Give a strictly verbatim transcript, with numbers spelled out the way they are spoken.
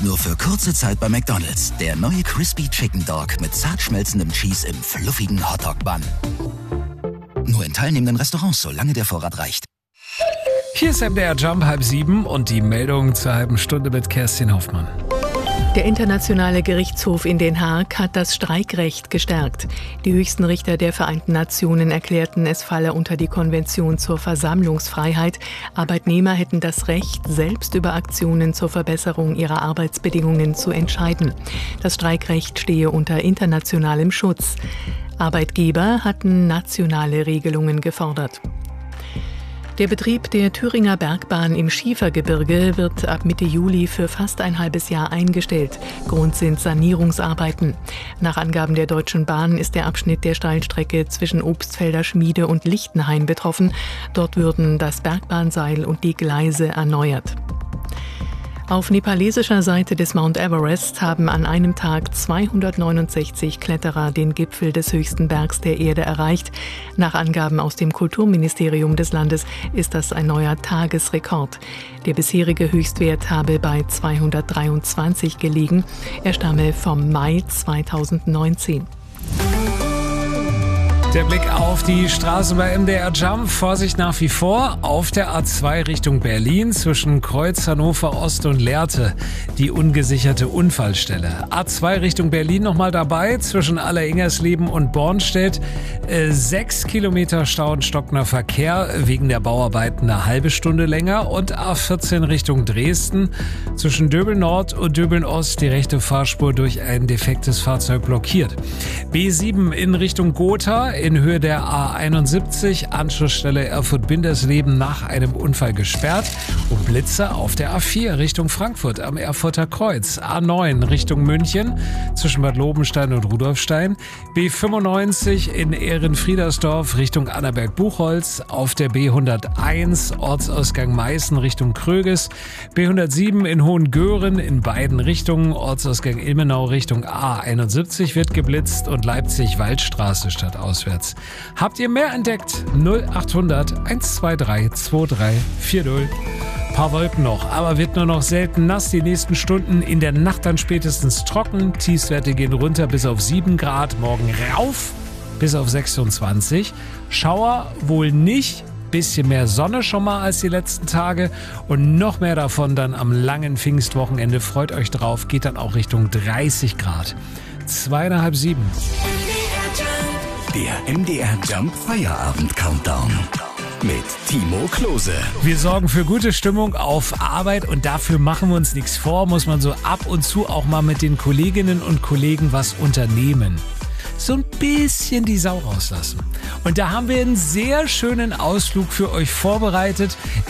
Nur für kurze Zeit bei McDonald's. Der neue Crispy Chicken Dog mit zart schmelzendem Cheese im fluffigen Hotdog-Bun. Nur in teilnehmenden Restaurants, solange der Vorrat reicht. Hier ist M D R Jump halb sieben und die Meldung zur halben Stunde mit Kerstin Hoffmann. Der Internationale Gerichtshof in Den Haag hat das Streikrecht gestärkt. Die höchsten Richter der Vereinten Nationen erklärten, es falle unter die Konvention zur Versammlungsfreiheit. Arbeitnehmer hätten das Recht, selbst über Aktionen zur Verbesserung ihrer Arbeitsbedingungen zu entscheiden. Das Streikrecht stehe unter internationalem Schutz. Arbeitgeber hatten nationale Regelungen gefordert. Der Betrieb der Thüringer Bergbahn im Schiefergebirge wird ab Mitte Juli für fast ein halbes Jahr eingestellt. Grund sind Sanierungsarbeiten. Nach Angaben der Deutschen Bahn ist der Abschnitt der Steilstrecke zwischen Obstfelder Schmiede und Lichtenhain betroffen. Dort würden das Bergbahnseil und die Gleise erneuert. Auf nepalesischer Seite des Mount Everest haben an einem Tag zweihundertneunundsechzig Kletterer den Gipfel des höchsten Bergs der Erde erreicht. Nach Angaben aus dem Kulturministerium des Landes ist das ein neuer Tagesrekord. Der bisherige Höchstwert habe bei zweihundertdreiundzwanzig gelegen. Er stamme vom Mai zweitausendneunzehn. Der Blick auf die Straße bei M D R Jump. Vorsicht nach wie vor auf der A zwei Richtung Berlin zwischen Kreuz, Hannover Ost und Lehrte. Die ungesicherte Unfallstelle. A zwei Richtung Berlin nochmal dabei zwischen Aller-Ingersleben und Bornstedt. Äh, sechs Kilometer Stau und stockender Verkehr wegen der Bauarbeiten eine halbe Stunde länger. Und A vierzehn Richtung Dresden zwischen Döbeln Nord und Döbeln Ost die rechte Fahrspur durch ein defektes Fahrzeug blockiert. B sieben in Richtung Gotha. In Höhe der A einundsiebzig, Anschlussstelle Erfurt-Bindersleben nach einem Unfall gesperrt. Und Blitzer auf der A vier Richtung Frankfurt am Erfurter Kreuz. A neun Richtung München zwischen Bad Lobenstein und Rudolfstein. B fünfundneunzig in Ehrenfriedersdorf Richtung Annaberg-Buchholz. Auf der B hunderteins Ortsausgang Meißen Richtung Kröges. B hundertsieben in Hohengören in beiden Richtungen. Ortsausgang Ilmenau Richtung A einundsiebzig wird geblitzt und Leipzig-Waldstraße statt auswärts. Habt ihr mehr entdeckt? null achthundert hundertzweiundzwanzig zweiunddreißig vierzig. Paar Wolken noch, aber wird nur noch selten nass. Die nächsten Stunden in der Nacht dann spätestens trocken. Tiefstwerte gehen runter bis auf sieben Grad. Morgen rauf bis auf sechsundzwanzig. Schauer wohl nicht. Bisschen mehr Sonne schon mal als die letzten Tage und noch mehr davon dann am langen Pfingstwochenende. Freut euch drauf, geht dann auch Richtung dreißig Grad. Zweieinhalb sieben. Der M D R Jump Feierabend Countdown mit Timo Klose. Wir sorgen für gute Stimmung auf Arbeit und dafür machen wir uns nichts vor, muss man so ab und zu auch mal mit den Kolleginnen und Kollegen was unternehmen. So ein bisschen die Sau rauslassen. Und da haben wir einen sehr schönen Ausflug für euch vorbereitet.